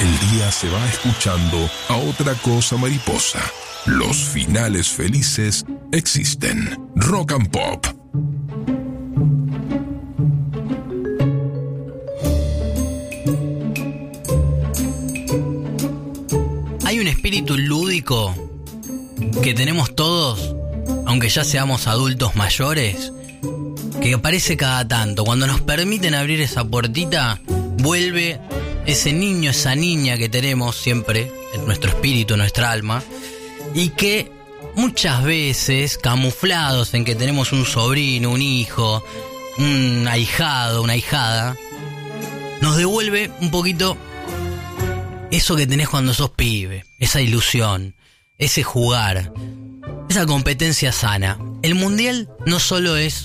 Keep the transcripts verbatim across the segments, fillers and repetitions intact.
el día se va escuchando a otra cosa mariposa. Los finales felices existen. Rock and Pop. Hay un espíritu lúdico que tenemos todos, aunque ya seamos adultos mayores, que aparece cada tanto. Cuando nos permiten abrir esa puertita, vuelve ese niño, esa niña que tenemos siempre en nuestro espíritu, en nuestra alma, y que muchas veces, camuflados en que tenemos un sobrino, un hijo, un ahijado, una ahijada, nos devuelve un poquito eso que tenés cuando sos pibe, esa ilusión, ese jugar, esa competencia sana. El mundial no solo es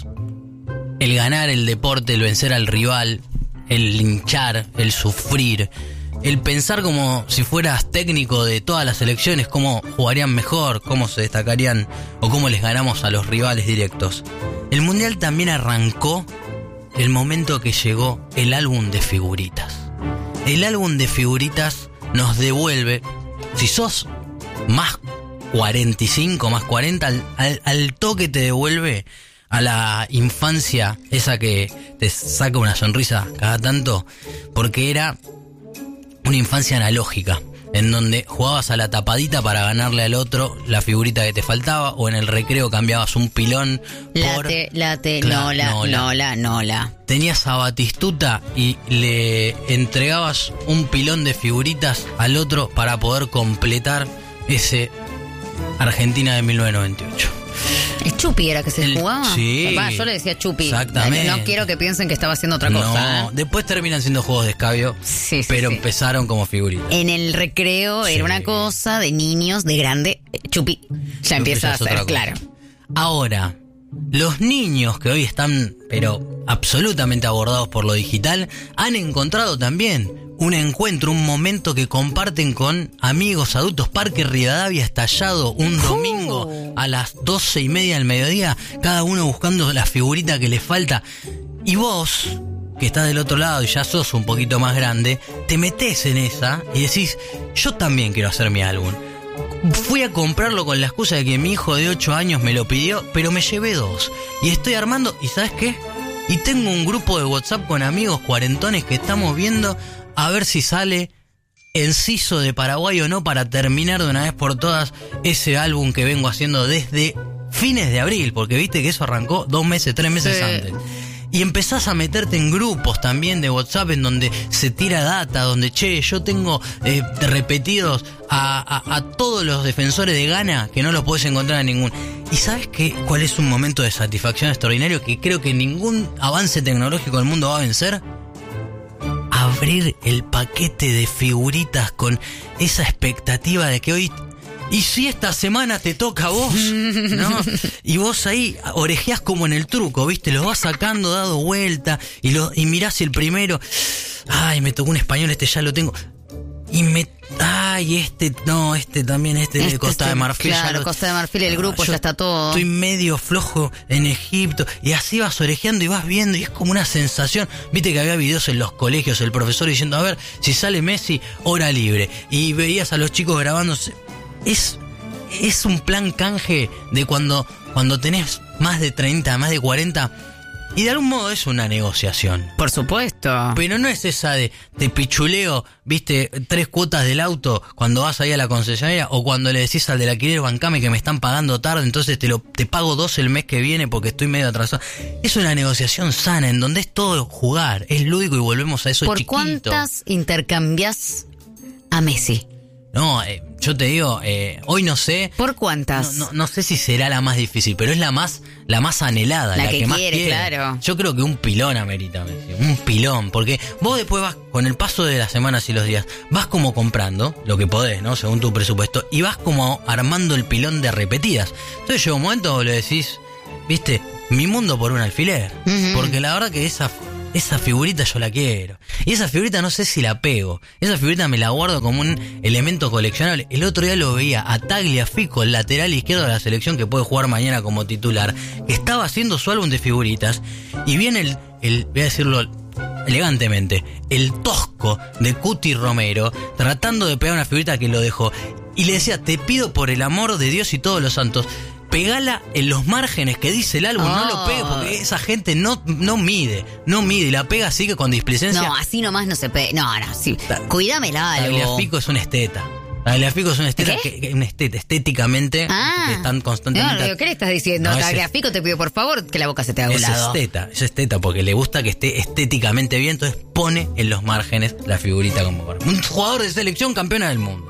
el ganar el deporte, el vencer al rival, el hinchar, el sufrir, el pensar como si fueras técnico de todas las selecciones, cómo jugarían mejor, cómo se destacarían o cómo les ganamos a los rivales directos. El mundial también arrancó el momento que llegó el álbum de figuritas. El álbum de figuritas nos devuelve, si sos más cuarenta y cinco, más cuarenta, al, al, al toque te devuelve a la infancia, esa que te saca una sonrisa cada tanto, porque era una infancia analógica, en donde jugabas a la tapadita para ganarle al otro la figurita que te faltaba, o en el recreo cambiabas un pilón por... Late, late, Claro, nola, nola. nola, nola. Tenías a Batistuta y le entregabas un pilón de figuritas al otro para poder completar ese Argentina de mil novecientos noventa y ocho. ¿El Chupi era que se El- jugaba? sí. Va, yo le decía Chupi. Exactamente. No quiero que piensen que estaba haciendo otra cosa. No, ¿eh? después terminan siendo juegos de escabio, Sí, sí, pero sí. empezaron como figuritas. En el recreo Sí. era una cosa de niños, de grande. eh, Chupi. Ya empieza ya a es ser, otra cosa. claro. Ahora, los niños que hoy están, pero absolutamente abordados por lo digital, han encontrado también un encuentro, un momento que comparten con amigos adultos. Parque Rivadavia estallado un domingo a las doce y media del mediodía, cada uno buscando la figurita que le falta. Y vos, que estás del otro lado y ya sos un poquito más grande, te metés en esa y decís, yo también quiero hacer mi álbum. Fui a comprarlo con la excusa de que mi hijo de ocho años me lo pidió, pero me llevé dos. Y estoy armando, ¿y sabes qué? Y tengo un grupo de WhatsApp con amigos cuarentones que estamos viendo a ver si sale Enciso de Paraguay o no, para terminar de una vez por todas ese álbum que vengo haciendo desde fines de abril, porque viste que eso arrancó dos meses, tres meses Sí. antes. Y empezás a meterte en grupos también de WhatsApp en donde se tira data, donde, che, yo tengo eh, repetidos a, a, a todos los defensores de Ghana que no los podés encontrar en ningún. ¿Y sabes qué? ¿Cuál es un momento de satisfacción extraordinario que creo que ningún avance tecnológico del mundo va a vencer? Abrir el paquete de figuritas con esa expectativa de que hoy... ¿Y si esta semana te toca a vos? ¿No? Y vos ahí orejeás como en el truco, ¿viste? Los vas sacando, dado vuelta, y, lo, y mirás el primero. Ay, me tocó un español, este ya lo tengo. Y me... Ay, este... No, este también, este, de Este Costa sí, de Marfil. ya claro, lo- Costa de Marfil, el grupo yo ya está todo. Estoy medio flojo en Egipto. Y así vas orejeando y vas viendo, y es como una sensación. Viste que había videos en los colegios, el profesor diciendo, a ver, si sale Messi, hora libre. Y veías a los chicos grabándose. Es... Es un plan canje de cuando, cuando tenés más de treinta, más de cuarenta. Y de algún modo es una negociación. Por supuesto. Pero no es esa de te pichuleo, viste, tres cuotas del auto cuando vas ahí a la concesionaria, o cuando le decís al del alquiler, bancame que me están pagando tarde, entonces te lo te pago dos el mes que viene porque estoy medio atrasado. Es una negociación sana en donde es todo jugar, es lúdico, y volvemos a eso ¿Por chiquito. cuántas intercambias a Messi? No, eh, yo te digo, eh, hoy no sé. ¿Por cuántas? No, no, no sé si será la más difícil, pero es la más la más anhelada, La la, que que, más quiere, quiere. claro. Yo creo que un pilón amerita, Messi, un pilón, porque vos después vas, con el paso de las semanas y los días, vas como comprando lo que podés, ¿no? Según tu presupuesto, y vas como armando el pilón de repetidas. Entonces llega un momento donde le decís, viste, mi mundo por un alfiler, Ujú. porque la verdad que esa... Esa figurita yo la quiero. Y esa figurita no sé si la pego. Esa figurita me la guardo como un elemento coleccionable. El otro día lo veía a Tagliafico, el lateral izquierdo de la selección que puede jugar mañana como titular, que estaba haciendo su álbum de figuritas. Y viene el, el voy a decirlo elegantemente el tosco de Cuti Romero tratando de pegar una figurita que lo dejó. Y le decía, te pido por el amor de Dios y todos los santos, pegala en los márgenes que dice el álbum, oh. no lo pegue porque esa gente no, no mide, no mide y la pega así que con displicencia. No, así nomás no se pega. No, no, sí. Cuídamela algo. Tagliafico es un esteta. Tagliafico es un esteta, que, que, un esteta estéticamente ah, que están constantemente. No, ¿qué le estás diciendo? No, Tagliafico, te pido por favor que la boca se te haga a un lado. Es esteta, es esteta porque le gusta que esté estéticamente bien, entonces pone en los márgenes la figurita como un jugador de selección campeona del mundo.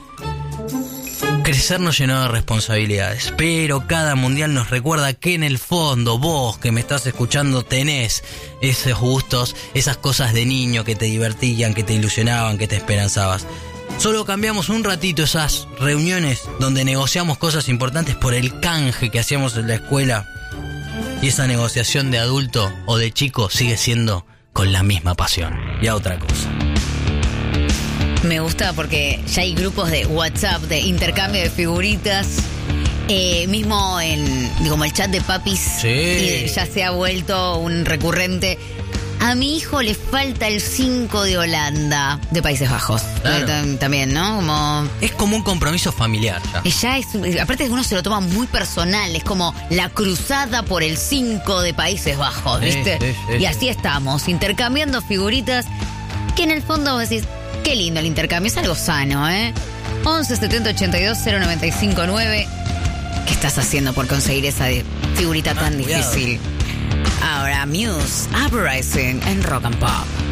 Crecer nos llenó de responsabilidades, pero cada mundial nos recuerda que en el fondo vos que me estás escuchando tenés esos gustos, esas cosas de niño que te divertían, que te ilusionaban, que te esperanzabas. Solo cambiamos un ratito esas reuniones donde negociamos cosas importantes por el canje que hacíamos en la escuela, y esa negociación de adulto o de chico sigue siendo con la misma pasión. Y a otra cosa. Me gusta porque ya hay grupos de WhatsApp de intercambio de figuritas. Eh, mismo en como el chat de papis, sí. Y ya se ha vuelto un recurrente. A mi hijo le falta el cinco de Holanda, de Países Bajos. Claro. Eh, también, ¿no? Como es como un compromiso familiar. Ya. Ya es, aparte uno se lo toma muy personal. Es como la cruzada por el cinco de Países Bajos, ¿viste? Sí, sí, sí, y así estamos, intercambiando figuritas que en el fondo vos decís, qué lindo el intercambio, es algo sano, ¿eh? once setenta ochenta y dos cero noventa y cinco nueve. ¿Qué estás haciendo por conseguir esa figurita tan ah, difícil? Ahora Muse, Uprising en Rock and Pop.